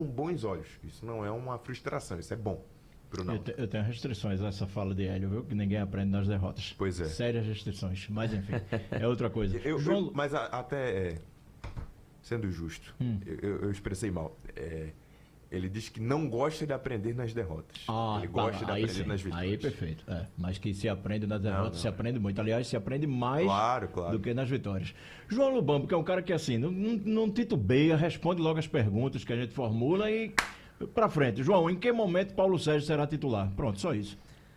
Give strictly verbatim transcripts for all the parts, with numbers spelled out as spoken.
com bons olhos. Isso não é uma frustração, isso é bom pro Eu, Náutico. te- eu tenho restrições a essa fala de Hélio, viu? Que ninguém aprende nas derrotas. Pois é. Sérias restrições. Mas enfim, é outra coisa. Eu- eu- João, mas a- até é, sendo justo, Hum. eu, eu- eu expressei mal. É, ele diz que não gosta de aprender nas derrotas. Ah, ele tá, gosta de aí aprender sim, nas vitórias. aí perfeito. É, mas que se aprende nas derrotas, não. se aprende muito. Aliás, se aprende mais Claro, claro. do que nas vitórias. João Lubambo, que é um cara que assim, não, não, não titubeia, responde logo as perguntas que a gente formula e pra frente. João, em que momento Paulo Sérgio será titular? Pronto, só isso.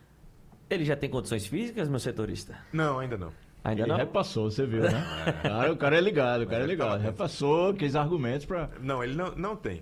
Ele já tem condições físicas, meu setorista? Não, ainda não. Ainda Ele não? repassou, você viu, né? Cara, o cara é ligado, o cara é ele ligado. tava- Repassou, quis argumentos pra... Não, ele não, não tem.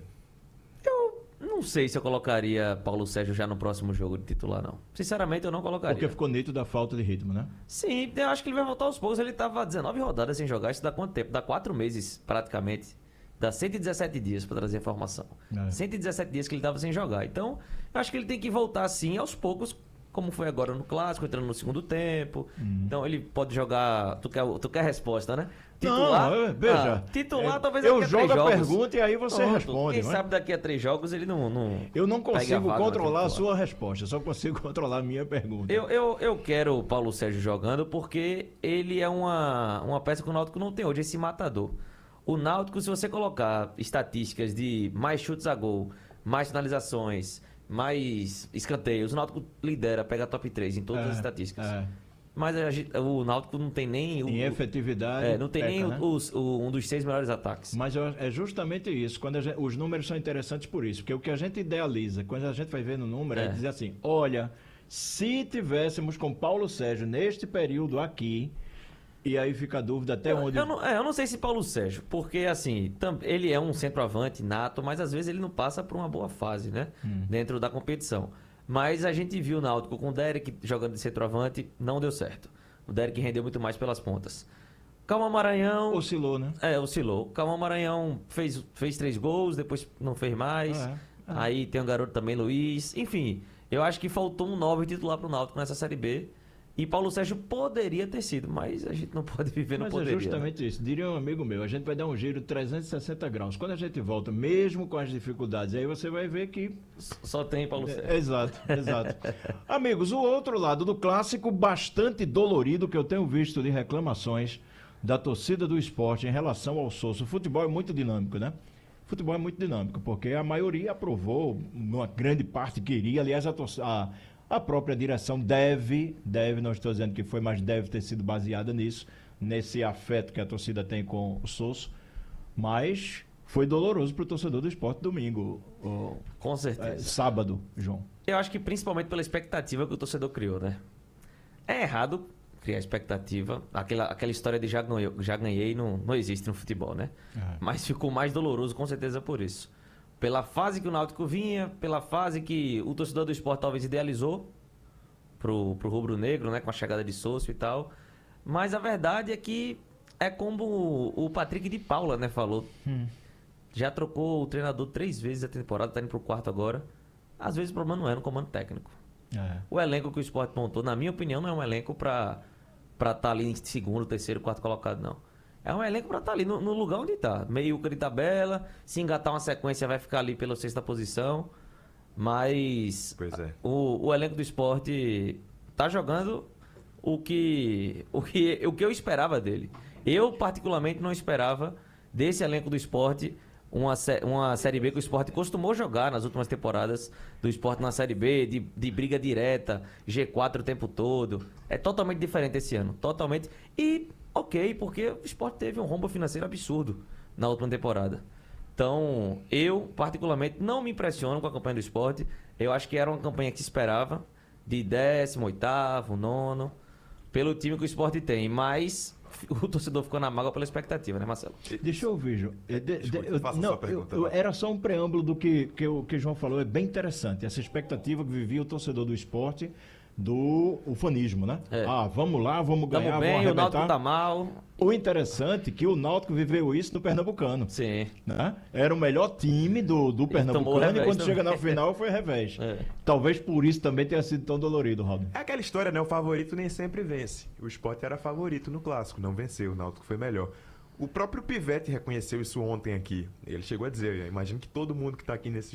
Eu não sei se eu colocaria Paulo Sérgio já no próximo jogo de titular, não. Sinceramente, eu não colocaria. Porque ficou nítido da falta de ritmo, né? Sim, eu acho que ele vai voltar aos poucos. Ele tava dezenove rodadas sem jogar. Isso dá quanto tempo? Dá quatro meses, praticamente. Dá cento e dezessete dias para trazer a informação. É. cento e dezessete dias que ele tava sem jogar. Então, eu acho que ele tem que voltar assim aos poucos, como foi agora no Clássico, entrando no segundo tempo. Uhum. Então, ele pode jogar... Tu quer, tu quer a resposta, né? Não, é, veja, Ah, titular é, talvez eu daqui a jogo três a jogos. pergunta e aí você Pronto, responde, Quem não é? sabe daqui a três jogos ele não... não Eu não pega a consigo vaga no controlar a titular. sua resposta, só consigo controlar a minha pergunta. Eu, eu, eu quero o Paulo Sérgio jogando porque ele é uma, uma peça que o Náutico não tem hoje, esse matador. O Náutico, se você colocar estatísticas de mais chutes a gol, mais finalizações, mais escanteios, o Náutico lidera, pega top três em todas É, as estatísticas. é. Mas a gente- o Náutico não tem nem... O, Em efetividade, é, não tem peca, nem o- né? os- o- um dos seis melhores ataques. Mas eu- é justamente isso. Quando a gente- os números são interessantes por isso. Porque o que a gente idealiza, quando a gente vai ver no número, é, É. dizer assim: olha, se tivéssemos com Paulo Sérgio neste período aqui, e aí fica a dúvida até Eu, onde. eu não, é, eu não sei se Paulo Sérgio, porque assim, tam- ele é um centroavante nato, mas às vezes ele não passa por uma boa fase, né? Hum. Dentro da competição. Mas a gente viu o Náutico com o Derek jogando de centroavante, não deu certo. O Derek rendeu muito mais pelas pontas. Calma Maranhão. Oscilou, né? É, oscilou. Calma Maranhão fez, fez três gols, depois não fez mais. É, é. Aí tem um garoto também, Luiz. Enfim, eu acho que faltou um nove titular pro Náutico nessa Série B. E Paulo Sérgio poderia ter sido, mas a gente não pode viver no Mas poderia. é justamente isso. Diria um amigo meu, a gente vai dar um giro trezentos e sessenta graus. Quando a gente volta, mesmo com as dificuldades, aí você vai ver que Só tem Paulo Sérgio. É, exato, exato. Amigos, o outro lado do clássico, bastante dolorido, que eu tenho visto de reclamações da torcida do esporte em relação ao Sousa. O futebol é muito dinâmico, né? O futebol é muito dinâmico, porque a maioria aprovou, uma grande parte queria. Aliás, a, torc- a, a própria direção deve, deve, não estou dizendo que foi, mas deve ter sido baseada nisso, nesse afeto que a torcida tem com o Sousa. Mas foi doloroso para o torcedor do esporte domingo, o- Com é, certeza. sábado, João. Eu acho que principalmente pela expectativa que o torcedor criou, né? É errado criar expectativa. Aquela, aquela história de já ganhei, já ganhei não, não existe no futebol, né? É. Mas ficou mais doloroso com certeza por isso. Pela fase que o Náutico vinha, pela fase que o torcedor do esporte talvez idealizou pro, pro rubro-negro, né? Com a chegada de Sousa e tal. Mas a verdade é que é como o, o Patrick de Paula, né? Falou. Hum. Já trocou o treinador três vezes a temporada, tá indo pro quarto agora. Às vezes o problema não é no comando técnico. É. O elenco que o Sport montou, na minha opinião, não é um elenco pra estar ali em segundo, terceiro, quarto colocado, não. É um elenco pra estar ali no, no lugar onde tá. Meio de tabela, se engatar uma sequência vai ficar ali pela sexta posição. Mas Pois é. o, o elenco do Sport tá jogando o que, o, que, o que eu esperava dele. Eu, particularmente, não esperava desse elenco do Sport uma, sé- uma Série B que o Sport costumou jogar nas últimas temporadas do Sport na Série B, de, de briga direta, G quatro o tempo todo. É totalmente diferente esse ano. Totalmente. E ok, porque o Sport teve um rombo financeiro absurdo na última temporada. Então, eu, particularmente, não me impressiono com a campanha do Sport. Eu acho que era uma campanha que se esperava, de décimo, oitavo, nono, pelo time que o Sport tem. Mas o torcedor ficou na mágoa pela expectativa, né, Marcelo? Deixa eu ver, João. É, de- de- Escuta, eu- faça a não, sua pergunta, eu- eu- vai. era só um preâmbulo do que, que, o que o João falou, é bem interessante. Essa expectativa que vivia o torcedor do esporte do ufanismo, né? É. Ah, vamos lá, vamos ganhar, Tamo vamos bem, o Náutico arrebentar. tá mal. O interessante é que o Náutico viveu isso no Pernambucano. Sim. Né? Era o melhor time do, do tomou o Pernambucano e revés quando também. chega na final foi revés. É. Talvez por isso também tenha sido tão dolorido, Raul. É aquela história, né? O favorito nem sempre vence. O Sport era favorito no clássico, não venceu. O Náutico foi melhor. O próprio Pivete reconheceu isso ontem aqui. Ele chegou a dizer, eu imagino que todo mundo que está aqui nesse